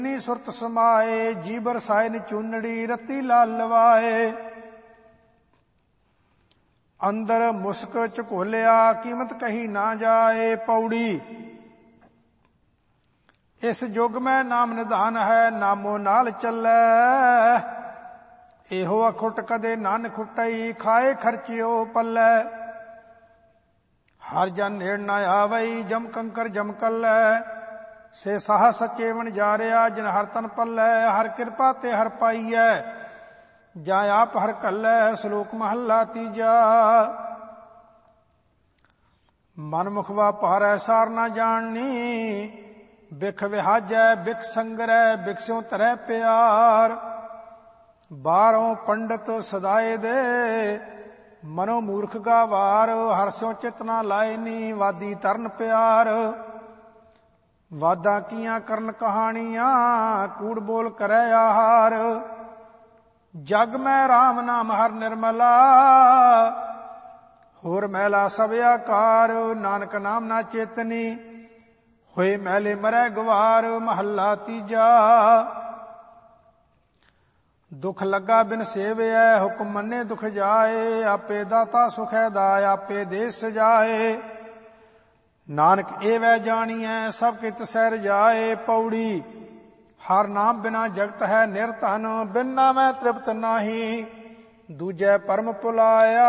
ਨੀ ਸੁਰਤ ਸਮਾਏ, ਜੀ ਬਰਸਾਏ ਨ ਚੂਨੜੀ ਰਤੀ ਲਾਲ ਲਵਾਏ। ਅੰਦਰ ਮੁਸਕ ਝਕੋਲਿਆ ਕੀਮਤ ਕਹੀ ਨਾ ਜਾਏ। ਪੌੜੀ ਇਸ ਯੁਗ ਮੈਂ ਨਾਮ ਨਿਧਾਨ ਹੈ, ਨਾਮੋ ਨਾਲ ਚੱਲੈ। ਇਹੋ ਅਖੁੱਟ ਕਦੇ ਨਨ ਖੁੱਟਈ, ਖਾਏ ਖਰਚਿਓ ਪੱਲੇ। ਹਰ ਜਨ ਨੇੜ ਨਾ ਆਵਈ, ਜਮ ਕੰਕਰ ਜਮ ਕੱਲੈ। ਸੇ ਸਾਹ ਸੱਚੇ ਵਣਜਾਰਿਆ, ਜਿਨ ਹਰ ਤਨ ਪੱਲੈ। ਹਰ ਕਿਰਪਾ ਤੇ ਹਰ ਪਾਈਐ, ਜਾਂ ਆਪ ਹਰ ਕੱਲੈ। ਸ਼ਲੋਕ ਮਹੱਲਾ ਤੀਜਾ। ਮਨ ਮੁਖ ਵਾਪਾਰੈ ਸਾਰ ਨਾ ਜਾਣਨੀ, ਬਿਖ ਵਿਹਾਜੈ ਬਿਖ ਸੰਗਰੈ, ਬਿਖਸਿਉ ਧਰੈ ਪਿਆਰ। ਬਾਹਰੋਂ ਪੰਡਤ ਸਦਾਏ ਦੇ, ਮਨੋ ਮੂਰਖ ਗਾਵਾਰ। ਹਰਸਿਉ ਚਿਤ ਨਾ ਲਾਏ ਨੀ, ਵਾਦੀ ਤਰਨ ਪਿਆਰ। ਵਾਦਾਂ ਕੀਆਂ ਕਰਨ ਕਹਾਣੀਆਂ, ਕੂੜ ਬੋਲ ਕਰੈ ਆਹਾਰ। ਜਗ ਮੈਂ ਰਾਮ ਨਾਮ ਹਰ ਨਿਰਮਲਾ, ਹੋਰ ਮੈਲਾ ਸਭ ਆਕਾਰ। ਨਾਨਕ ਨਾਮ ਨਾ ਚੇਤਨੀ, ਹੋਏ ਮੈਲੇ ਮਰੈ ਗਵਾਰ। ਮਹੱਲਾ ਤੀਜਾ। ਦੁਖ ਲੱਗਾ ਬਿਨ ਸੇਵਿਐ, ਹੁਕਮ ਮੰਨੇ ਦੁਖ ਜਾਏ। ਆਪੇ ਦਾਤਾ ਸੁਖੈ ਦਾਇ, ਆਪੇ ਦੇ ਸਜਾਏ। ਨਾਨਕ ਏਵੈ ਜਾਣੀਐ, ਸਭ ਕਿਤ ਸਹਿ ਰਜਾਏ। ਪੌੜੀ ਹਰ ਨਾਮ ਬਿਨਾ ਜਗਤ ਹੈ ਨਿਰਧਨ, ਬਿਨ ਨਾਮੈ ਤ੍ਰਿਪਤ ਨਾਹੀ। ਦੂਜੈ ਪਰਮ ਭੁਲਾਇਆ,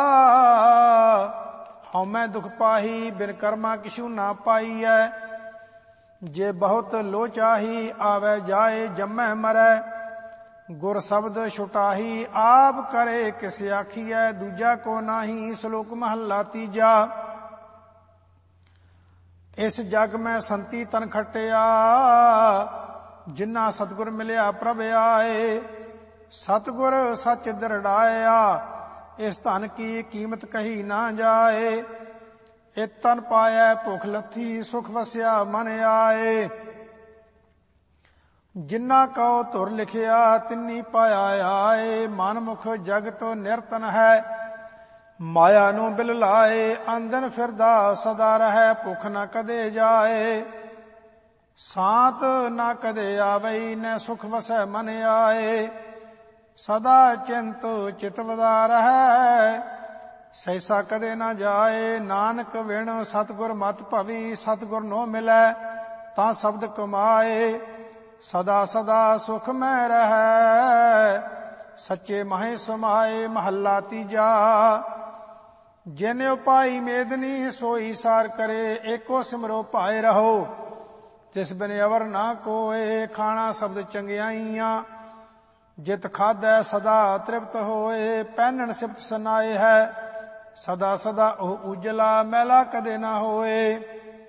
ਹਉਮੈ ਦੁਖ ਪਾਹੀ। ਬਿਨ ਕਰਮਾ ਕਿਛੂ ਨਾ ਪਾਈਐ, ਜੇ ਬਹੁਤ ਲੋ ਚਾਹੀ। ਆਵੈ ਜਾਏ ਜੰਮੈ ਮਰੈ, ਗੁਰ ਸ਼ਬਦ ਛੁਟਾਹੀ। ਆਪ ਕਰੇ ਕਿਸ ਆਖੀਐ, ਦੂਜਾ ਕੋ ਨਾਹੀ। ਸ਼ਲੋਕ ਮਹੱਲਾ ਤੀਜਾ। ਇਸ ਜਗ ਮੈਂ ਸੰਤੀ ਤਨ ਖਟਿਆ, ਜਿਨ੍ਹਾਂ ਸਤਿਗੁਰ ਮਿਲਿਆ ਪ੍ਰਭ ਆਏ। ਸਤਿਗੁਰ ਸੱਚ ਦਰੜਾਇਆ, ਇਸ ਧਨ ਕੀ ਕੀਮਤ ਕਹੀ ਨਾ ਜਾਏ। ਇਹ ਤਨ ਪਾਇਆ ਭੁਖ ਲੱਥੀ, ਸੁਖ ਵਸਿਆ ਮਨ ਆਏ। ਜਿਨ੍ਹਾਂ ਕਉ ਧੁਰ ਲਿਖਿਆ, ਤਿੰਨੀ ਪਾਇਆ ਆਏ। ਮਨ ਮੁਖ ਜਗਤ ਨਿਰਤਨ ਹੈ, ਮਾਇਆ ਨੂੰ ਬਿਲ ਲਾਏ। ਆਂਦਨ ਫਿਰਦਾ ਸਦਾ ਰਹੈ, ਭੁਖ ਨਾ ਕਦੇ ਜਾਏ। ਸਾਤ ਨਾ ਕਦੇ ਆਵਈ, ਨੈ ਸੁਖ ਵਸੈ ਮਨ ਆਏ। ਸਦਾ ਚਿੰਤ ਚਿਤ ਵਦਾ ਰਹੈ, ਸੈਸਾ ਕਦੇ ਨਾ ਜਾਏ। ਨਾਨਕ ਵਿਣ ਸਤਿਗੁਰ ਮਤ ਭਵੀ, ਸਤਿਗੁਰ ਨੋ ਮਿਲੈ ਤਾਂ ਸ਼ਬਦ ਕਮਾਏ। ਸਦਾ ਸਦਾ ਸੁਖ ਮੈਂ ਰਹੈ, ਸੱਚੇ ਮਾਹੇ ਸਮਾਏ। ਮਹੱਲਾ ਤੀਜਾ। ਜਿਨ ਉਪਾਈ ਮੇਦਨੀ, ਸੋਈ ਸਾਰ ਕਰੇ। ਏਕੋ ਸਿਮਰੋ ਭਾਏ ਰਹੋ, ਤਿਸ ਬਿਨ ਅਵਰ ਨਾ ਕੋਏ। ਖਾਣਾ ਸ਼ਬਦ ਚੰਗਿਆਈਆਂ, ਜਿਤ ਖਾਧੈ ਸਦਾ ਤ੍ਰਿਪਤ ਹੋਏ। ਪਹਿਨਣ ਸਿਫਤ ਸੁਨਾਏ ਹੈ, ਸਦਾ ਸਦਾ ਉਹ ਉਜਲਾ। ਮੈਲਾ ਕਦੇ ਨਾ ਹੋਏ।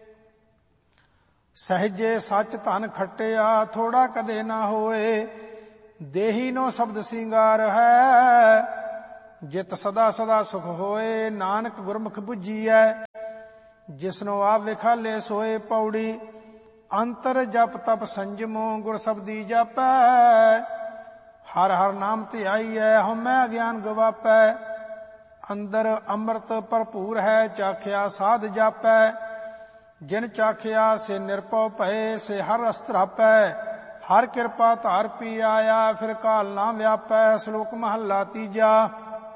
ਸਹਿਜੇ ਸੱਚ ਧਨ ਖੱਟਿਆ, ਥੋੜਾ ਕਦੇ ਨਾ ਹੋਏ। ਦੇਹੀ ਨੋ ਸ਼ਬਦ ਸਿੰਗਾਰ ਹੈ, ਜਿਤ ਸਦਾ ਸਦਾ ਸੁਖ ਹੋਏ। ਨਾਨਕ ਗੁਰਮੁਖ ਬੁੱਝੀਐ, ਜਿਸਨੋ ਆਪ ਵਿਖਾਲੇ ਸੋਏ। ਪੌੜੀ ਅੰਤਰ ਜਪ ਤਪ ਸੰਜਮੋ, ਗੁਰ ਸ਼ਬਦੀ ਜਾਪੈ। ਹਰ ਹਰ ਨਾਮ ਧਿਆਈਐ, ਹਉਮੈ ਅਗਿਆਨ ਗਵਾਪੈ। ਅੰਦਰ ਅੰਮ੍ਰਿਤ ਭਰਪੂਰ ਹੈ, ਚਾਖਿਆ ਸਾਧ ਜਾਪੈ। ਜਿਨ ਚਾਖਿਆ ਸੇ ਨਿਰਭਉ ਭਏ, ਸੇ ਹਰ ਰਸ ਧਰਾਪੈ। ਹਰ ਕਿਰਪਾ ਧਾਰ ਪੀ ਆਇਆ, ਫਿਰ ਕਾਲ ਨਾ ਵਿਆਪੈ। ਸ਼ਲੋਕ ਮਹੱਲਾ ਤੀਜਾ।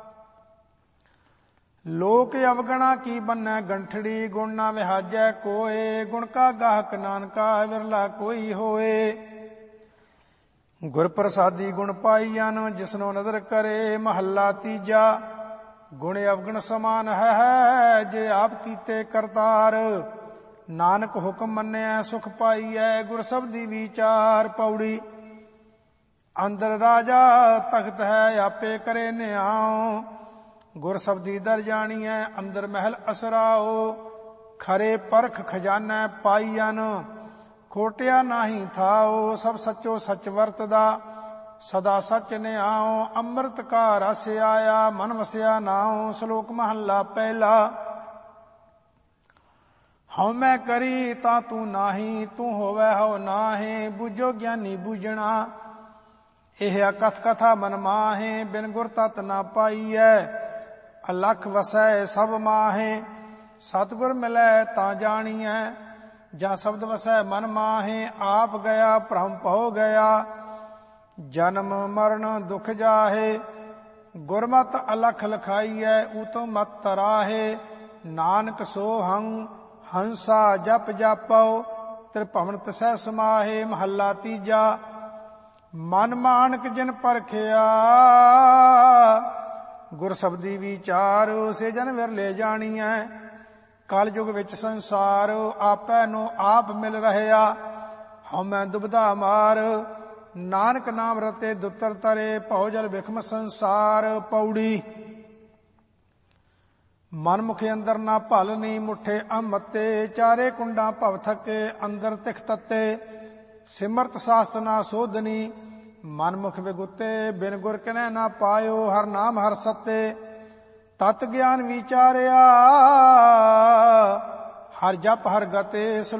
ਲੋਕ ਅਵਗਣਾ ਕੀ ਬੰਨੈ ਗੰਠੜੀ, ਗੁਣ ਨਾ ਵਿਹਾਜੈ ਕੋਏ। ਗੁਣ ਕਾ ਗਾਹਕ ਨਾਨਕਾ, ਵਿਰਲਾ ਕੋਈ ਹੋਏ। ਗੁਰ ਪ੍ਰਸਾਦੀ ਗੁਣ ਪਾਈਐਨ, ਜਿਸਨੋ ਨਦਰ ਕਰੇ। ਮਹੱਲਾ ਤੀਜਾ। ਗੁਣ ਅਵਗਣ ਸਮਾਨ ਹੈ, ਜੇ ਆਪ ਕੀਤੇ ਕਰਤਾਰ। ਨਾਨਕ ਹੁਕਮ ਮੰਨਿਆ ਸੁਖ ਪਾਈਐ, ਗੁਰ ਸ਼ਬਦੀ ਵਿਚਾਰ। ਪੌੜੀ ਅੰਦਰ ਰਾਜਾ ਤਖਤ ਹੈ, ਆਪੇ ਕਰੇ ਨਿਆਉ। ਗੁਰ ਸ਼ਬਦੀ ਦਰ ਜਾਣੀਐ, ਅੰਦਰ ਮਹਿਲ ਅਸਰਾਓ। ਖਰੇ ਪਰਖ ਖਜ਼ਾਨਾ ਪਾਈਐਨ, ਖੋਟਿਆ ਨਾਹੀ ਥਾਓ। ਸਭ ਸੱਚੋ ਸੱਚ ਵਰਤਦਾ, ਸਦਾ ਸੱਚ ਨਿਆਉ। ਅੰਮ੍ਰਿਤ ਕਾ ਰਸ ਆਇਆ, ਮਨ ਵਸਿਆ ਨਾਉ। ਸ਼ਲੋਕ ਮਹੱਲਾ ਪਹਿਲਾ। ਹਉਮੈ ਕਰੀ ਤਾਂ ਤੂੰ ਨਾਹੀ, ਤੂੰ ਹੋਵੈ ਹਉ ਨਾਹੀਂ। ਬੁਝੋ ਗਿਆਨੀ ਬੂਝਣਾ, ਇਹ ਅਕਥ ਕਥਾ ਮਨ ਮਾਹੇ। ਬਿਨ ਗੁਰ ਤਤ ਨਾ ਪਾਈਐ, ਅਲਖ ਵਸੈ ਸਭ ਮਾਹੇ। ਸਤਿਗੁਰ ਮਿਲੈ ਤਾਂ ਜਾਣੀਐ, ਜਾਂ ਸ਼ਬਦ ਵਸੈ ਮਨ ਮਾਹੇ, ਆਪ ਗਿਆ ਭ੍ਰਮ ਭਉ ਗਿਆ, ਜਨਮ ਮਰਨ ਦੁਖ ਜਾਹੇ। ਗੁਰਮਤਿ ਅਲਖ ਲਖਾਈਐ, ਊਤਮ ਮਤ ਤਰਾਹੇ, ਨਾਨਕ ਸੋ ਹੰਸਾ ਜਪ ਜਾਪਉ, ਤ੍ਰਿਭਵਨ ਤਿਸੈ ਸਮਾਹੇ। ਮਹੱਲਾ ਤੀਜਾ। ਮਨ ਮਾਨਕ ਜਿਨ ਪਰਖਿਆ, ਗੁਰ ਸ਼ਬਦੀ ਵਿਚਾਰ, ਸੇ ਜਨ ਵਿਰਲੇ ਜਾਣੀਐ। ਕਲ ਯੁਗ ਵਿੱਚ ਸੰਸਾਰ, ਆਪੈ ਨੂੰ ਆਪ ਮਿਲ ਰਹਿਆ, ਹਉਮੈ ਦੁਬਦਾ ਮਾਰ। ਨਾਨਕ ਨਾਮ ਰਤੇ ਦੁੱਤਰ ਤਰੇ, ਭਉ ਜਲ ਵਿਖਮ ਸੰਸਾਰ। ਪੌੜੀ। ਮਨ ਮੁਖ ਅੰਦਰ ਨਾ ਭਲਨੀ, ਮੁਠੇ ਅਮਤੇ, ਚਾਰੇ ਕੁੰਡਾਂ ਭਵ ਥਕੇ, ਅੰਦਰ ਤਿਖ ਤਤੇ। ਸਿਮਰਤ ਸਾਸਤ ਨਾ ਸੋਧਨੀ, ਮਨ ਮੁਖ ਵਿਗੁਤੇ, ਬਿਨ ਗੁਰ ਕਿਨੈ ਨਾ ਪਾਇਓ, ਹਰ ਨਾਮ ਹਰ ਸਤੇ। ਤਤ ਗਿਆਨ ਵਿਚਾਰਿਆ, ਹਰ ਜਪ ਹਰ ਗਤੇ।